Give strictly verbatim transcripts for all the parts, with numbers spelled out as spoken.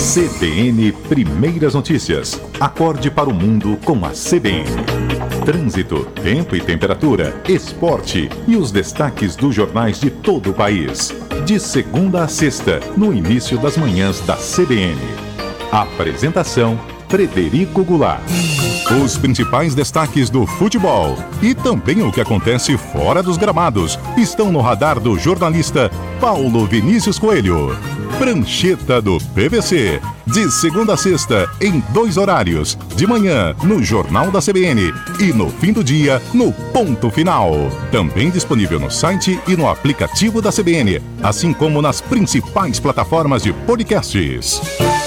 C B N Primeiras Notícias. Acorde para o mundo com a C B N. Trânsito, tempo e temperatura, esporte e os destaques dos jornais de todo o país. De segunda a sexta, no início das manhãs da C B N. Apresentação: Frederico Goulart. Os principais destaques do futebol e também o que acontece fora dos gramados estão no radar do jornalista Paulo Vinícius Coelho. Prancheta do P V C, de segunda a sexta, em dois horários, de manhã no Jornal da C B N e no fim do dia no Ponto Final. Também disponível no site e no aplicativo da C B N, assim como nas principais plataformas de podcasts.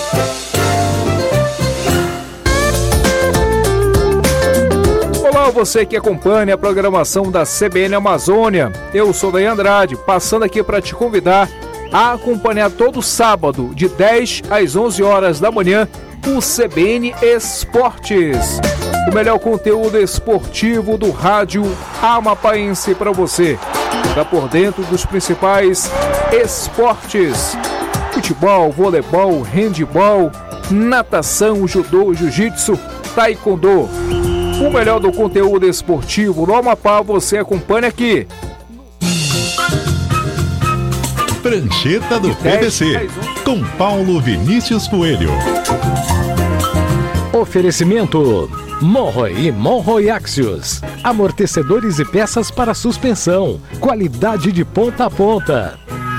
Olá, você que acompanha a programação da C B N Amazônia. Eu sou Daí Andrade, passando aqui para te convidar a acompanhar todo sábado, de dez às onze horas da manhã, o C B N Esportes. O melhor conteúdo esportivo do rádio amapaense para você. Fica por dentro dos principais esportes: futebol, voleibol, handebol, natação, judô, jiu-jitsu, taekwondo. O melhor do conteúdo esportivo no Amapá você acompanha aqui. Prancheta do P V C, com Paulo Vinícius Coelho. Oferecimento: Monroe e Monroe Axios. Amortecedores e peças para suspensão. Qualidade de ponta a ponta.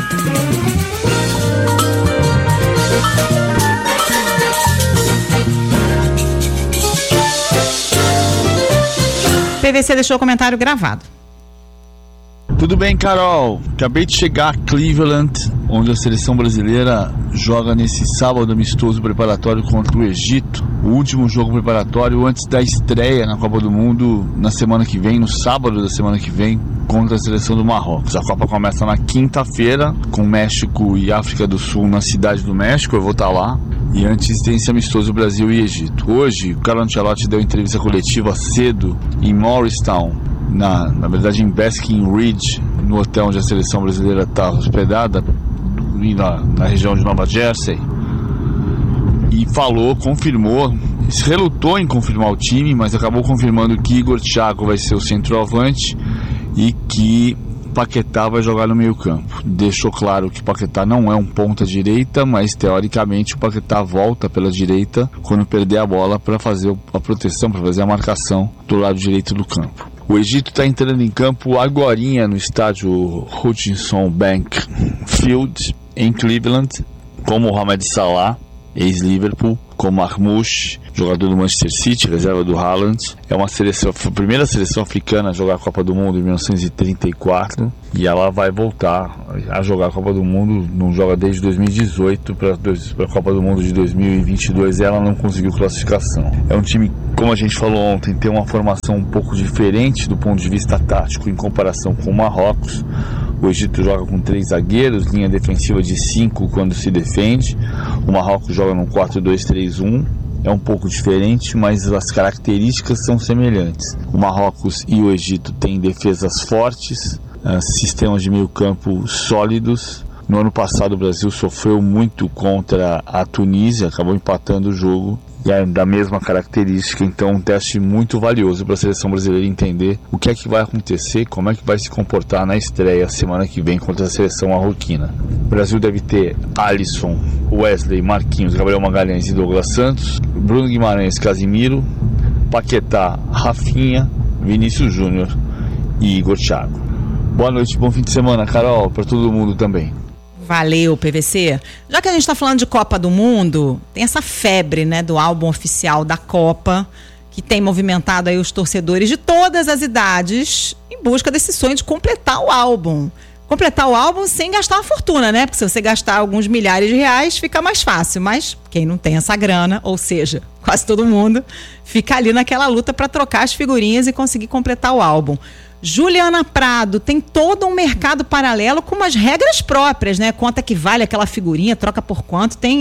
P V C deixou o comentário gravado. Tudo bem, Carol? Acabei de chegar a Cleveland, onde a seleção brasileira joga nesse sábado amistoso preparatório contra o Egito. O último jogo preparatório antes da estreia na Copa do Mundo na semana que vem, no sábado da semana que vem, contra a seleção do Marrocos. A Copa começa na quinta-feira, com México e África do Sul na Cidade do México. Eu vou estar lá. E antes tem esse amistoso Brasil e Egito. Hoje, o Carlo Ancelotti deu entrevista coletiva cedo em Morristown, na, na verdade em Basking Ridge, no hotel onde a seleção brasileira está hospedada, na, na região de Nova Jersey. E falou, confirmou, se relutou em confirmar o time, mas acabou confirmando que Igor Thiago vai ser o centroavante e que Paquetá vai jogar no meio campo. Deixou claro que Paquetá não é um ponta direita, mas teoricamente o Paquetá volta pela direita quando perder a bola para fazer a proteção, para fazer a marcação do lado direito do campo. O Egito está entrando em campo agorinha no estádio Hutchinson Bank Field em Cleveland, com Mohamed Salah, ex-Liverpool, com Marmoush, jogador do Manchester City, reserva do Haaland. É uma seleção, a primeira seleção africana a jogar a Copa do Mundo em mil novecentos e trinta e quatro, e ela vai voltar a jogar a Copa do Mundo. Não joga desde dois mil e dezoito para a Copa do Mundo de dois mil e vinte e dois, e ela não conseguiu classificação. É um time, como a gente falou ontem, tem uma formação um pouco diferente do ponto de vista tático em comparação com o Marrocos. O Egito joga com três zagueiros, linha defensiva de cinco quando se defende. O Marrocos joga num quatro dois três um. É um pouco diferente, mas as características são semelhantes. O Marrocos e o Egito têm defesas fortes, uh, sistemas de meio campo sólidos. No ano passado o Brasil sofreu muito contra a Tunísia, acabou empatando o jogo. E é da mesma característica, então um teste muito valioso para a seleção brasileira entender o que é que vai acontecer, como é que vai se comportar na estreia semana que vem contra a seleção marroquina. O Brasil deve ter Alisson, Wesley, Marquinhos, Gabriel Magalhães e Douglas Santos, Bruno Guimarães, Casimiro, Paquetá, Rafinha, Vinícius Júnior e Igor Thiago. Boa noite, bom fim de semana, Carol, para todo mundo também. Valeu, P V C. Já que a gente está falando de Copa do Mundo, tem essa febre, né, do álbum oficial da Copa, que tem movimentado aí os torcedores de todas as idades em busca desse sonho de completar o álbum. Completar o álbum sem gastar uma fortuna, né? Porque se você gastar alguns milhares de reais, fica mais fácil. Mas quem não tem essa grana, ou seja, quase todo mundo, fica ali naquela luta para trocar as figurinhas e conseguir completar o álbum. Juliana Prado tem todo um mercado paralelo com umas regras próprias, né? Quanto é que vale aquela figurinha, troca por quanto, tem,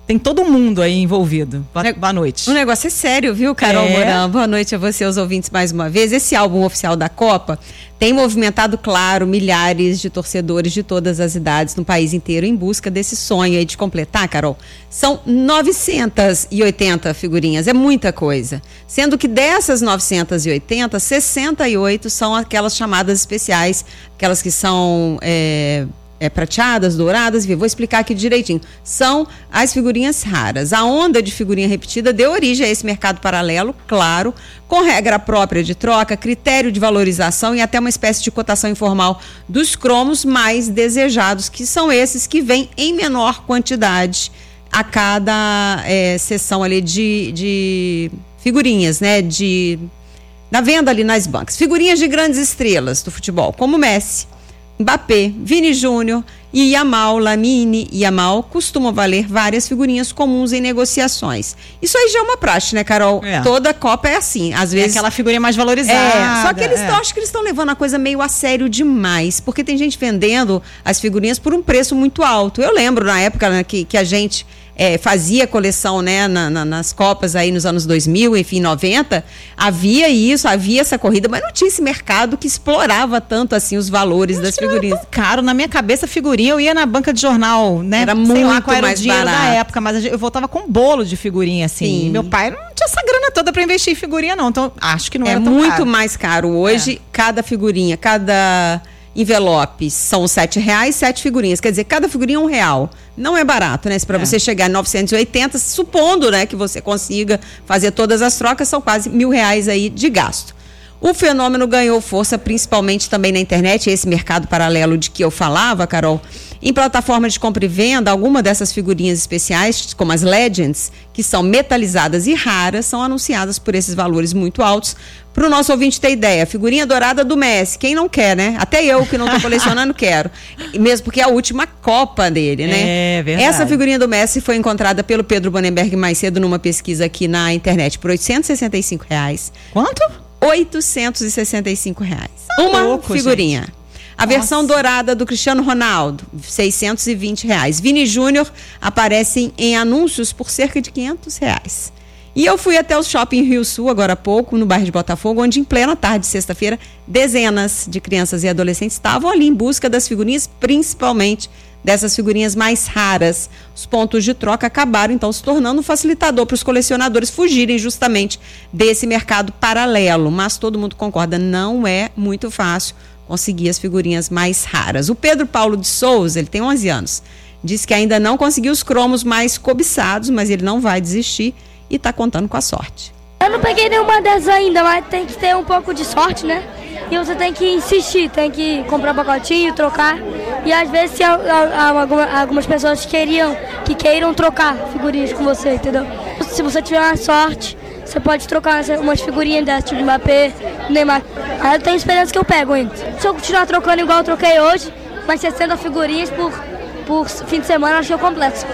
tem todo mundo aí envolvido. Boa, boa noite. O negócio é sério, viu, Carol é. Mourão? Boa noite a você, aos ouvintes, mais uma vez. Esse álbum oficial da Copa tem movimentado, claro, milhares de torcedores de todas as idades no país inteiro em busca desse sonho aí de completar, Carol. São novecentas e oitenta figurinhas, é muita coisa. Sendo que dessas novecentas e oitenta, sessenta e oito são aquelas chamadas especiais, aquelas que são... É... É, prateadas, douradas, vou explicar aqui direitinho. São as figurinhas raras. A onda de figurinha repetida deu origem a esse mercado paralelo, claro, com regra própria de troca, critério de valorização e até uma espécie de cotação informal dos cromos mais desejados, que são esses que vêm em menor quantidade a cada é, sessão ali de, de figurinhas, né? De, da venda ali nas bancas. Figurinhas de grandes estrelas do futebol, como Messi, Mbappé, Vini Júnior e Yamal, Lamine e Yamal costumam valer várias figurinhas comuns em negociações. Isso aí já é uma praxe, né, Carol? É. Toda Copa é assim, às vezes... É aquela figurinha mais valorizada. É, só que eles é. acho que eles estão levando a coisa meio a sério demais, porque tem gente vendendo as figurinhas por um preço muito alto. Eu lembro na época, né, que, que a gente... É, fazia coleção, né, na, na, nas Copas aí nos anos dois mil, enfim, noventa, havia isso, havia essa corrida, mas não tinha esse mercado que explorava tanto assim os valores das figurinhas. Não era tão caro, na minha cabeça, figurinha, eu ia na banca de jornal, né? Era Sei muito lá qual era mais o dinheiro barato. da época, mas eu voltava com um bolo de figurinha, assim. Sim. E meu pai não tinha essa grana toda pra investir em figurinha, não. Então, acho que não é era tão muito caro. mais caro. Hoje, é. cada figurinha, cada envelope são sete reais, sete figurinhas. Quer dizer, cada figurinha é um real. Não é barato, né? Se para é. você chegar em novecentos e oitenta, supondo, né, que você consiga fazer todas as trocas, são quase mil reais aí de gasto. O fenômeno ganhou força principalmente também na internet, esse mercado paralelo de que eu falava, Carol. Em plataformas de compra e venda, alguma dessas figurinhas especiais, como as Legends, que são metalizadas e raras, são anunciadas por esses valores muito altos. Para o nosso ouvinte ter ideia, a figurinha dourada do Messi, quem não quer, né? Até eu que não estou colecionando quero. Mesmo porque é a última Copa dele, né? É verdade. Essa figurinha do Messi foi encontrada pelo Pedro Bonenberg mais cedo numa pesquisa aqui na internet por oitocentos e sessenta e cinco reais. Quanto? oitocentos e sessenta e cinco reais. Tá Uma louco, figurinha. Gente. A Nossa. versão dourada do Cristiano Ronaldo, seiscentos e vinte reais. Vini Júnior aparecem em anúncios por cerca de quinhentos reais. E eu fui até o Shopping Rio Sul, agora há pouco, no bairro de Botafogo, onde em plena tarde de sexta-feira, dezenas de crianças e adolescentes estavam ali em busca das figurinhas, principalmente dessas figurinhas mais raras. Os pontos de troca acabaram, então, se tornando um facilitador para os colecionadores fugirem justamente desse mercado paralelo. Mas todo mundo concorda, não é muito fácil conseguir as figurinhas mais raras. O Pedro Paulo de Souza, ele tem onze anos, diz que ainda não conseguiu os cromos mais cobiçados, mas ele não vai desistir e está contando com a sorte. Eu não peguei nenhuma dessas ainda, mas tem que ter um pouco de sorte, né? E você tem que insistir, tem que comprar um pacotinho, trocar. E às vezes se a, a, a, algumas pessoas queriam, que queiram trocar figurinhas com você, entendeu? Se você tiver uma sorte, você pode trocar umas figurinhas dessas, tipo Mbappé, Neymar. Aí eu tenho esperança que eu pego ainda. Se eu continuar trocando igual eu troquei hoje, mais sessenta figurinhas por, por fim de semana, acho que eu completo.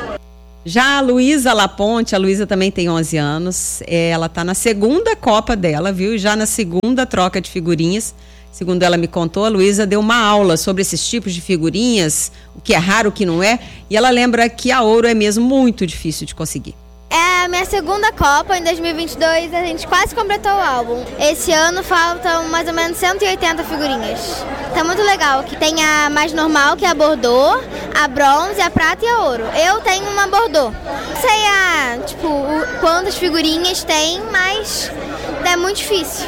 Já a Luísa Laponte, a Luísa também tem onze anos, ela está na segunda Copa dela, viu? Já na segunda troca de figurinhas, segundo ela me contou, a Luísa deu uma aula sobre esses tipos de figurinhas, o que é raro, o que não é, e ela lembra que a ouro é mesmo muito difícil de conseguir. É a minha segunda Copa, em dois mil e vinte e dois a gente quase completou o álbum. Esse ano faltam mais ou menos cento e oitenta figurinhas. Tá muito legal, que tem a mais normal, que é a Bordeaux, a bronze, a prata e a ouro. Eu tenho uma Bordeaux. Não sei a, tipo, o, quantas figurinhas tem, mas é muito difícil.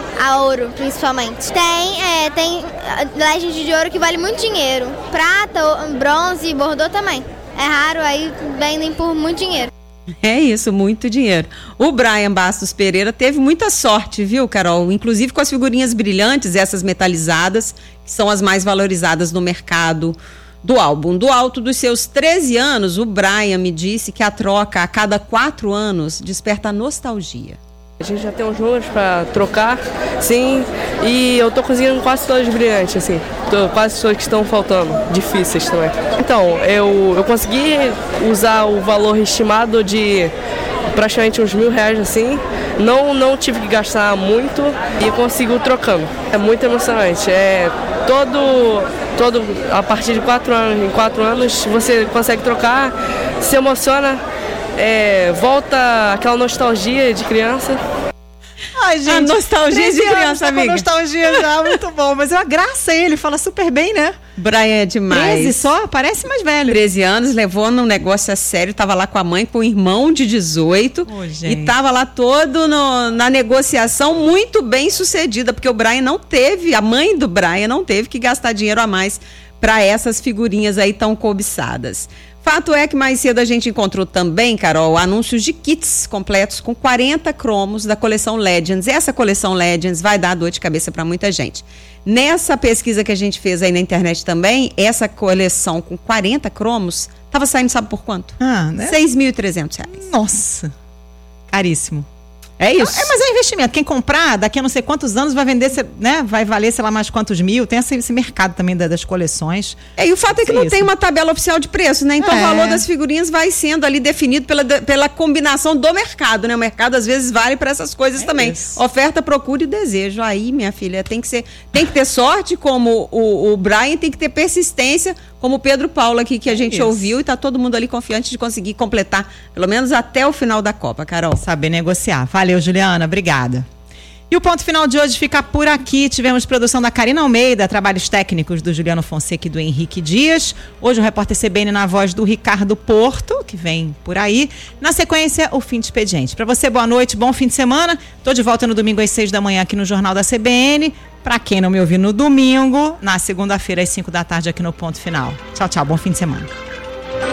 A ouro, principalmente. Tem, é, tem Legend de ouro que vale muito dinheiro. Prata, bronze e Bordeaux também. É raro, aí vendem por muito dinheiro. É isso, muito dinheiro. O Brian Bastos Pereira teve muita sorte, viu, Carol? Inclusive com as figurinhas brilhantes, essas metalizadas, que são as mais valorizadas no mercado do álbum. Do alto dos seus treze anos, o Brian me disse que a troca a cada quatro anos desperta nostalgia. A gente já tem uns números para trocar, sim, e eu tô conseguindo quase todas brilhantes, assim, tô, quase todas que estão faltando, difíceis também. Então, eu, eu consegui usar o valor estimado de praticamente uns mil reais, assim, não, não tive que gastar muito e consigo trocando. É muito emocionante, é todo, todo, a partir de quatro anos, em quatro anos você consegue trocar, se emociona. é, volta aquela nostalgia de criança. Ai, gente, a nostalgia de criança, tá amiga. Nostalgia já, muito bom. Mas é uma graça ele, fala super bem, né? Brian é demais. treze só, parece mais velho. treze anos, levou num negócio a sério, tava lá com a mãe, com o irmão de dezoito. Oh, e tava lá todo no, na negociação muito bem sucedida, porque o Brian não teve, a mãe do Brian não teve que gastar dinheiro a mais para essas figurinhas aí tão cobiçadas. Fato é que mais cedo a gente encontrou também, Carol, anúncios de kits completos com quarenta cromos da coleção Legends. Essa coleção Legends vai dar dor de cabeça para muita gente. Nessa pesquisa que a gente fez aí na internet também, essa coleção com quarenta cromos estava saindo, sabe por quanto? Ah, né? seis mil e trezentos reais. Nossa, caríssimo. É isso. É, mas é investimento. Quem comprar, daqui a não sei quantos anos, vai vender, né? Vai valer, sei lá, mais quantos mil. Tem esse, esse mercado também da, das coleções. É, e o fato é que é não isso. tem uma tabela oficial de preço, né? Então É. o valor das figurinhas vai sendo ali definido pela, pela combinação do mercado, né? O mercado às vezes vale para essas coisas É também. isso. Oferta, procura e desejo. Aí, minha filha, tem que ser, tem que ter sorte, como o, o Brian, tem que ter persistência, como o Pedro Paulo aqui, que a gente isso. ouviu, e tá todo mundo ali confiante de conseguir completar, pelo menos até o final da Copa, Carol. Saber negociar. Valeu, Juliana. Obrigada. E o ponto final de hoje fica por aqui. Tivemos produção da Karina Almeida, trabalhos técnicos do Juliano Fonseca e do Henrique Dias. Hoje o repórter C B N na voz do Ricardo Porto, que vem por aí. Na sequência, o Fim de Expediente. Para você, boa noite, bom fim de semana. Tô de volta no domingo às seis da manhã aqui no Jornal da C B N. Para quem não me ouviu no domingo, na segunda-feira às cinco da tarde aqui no Ponto Final. Tchau, tchau. Bom fim de semana.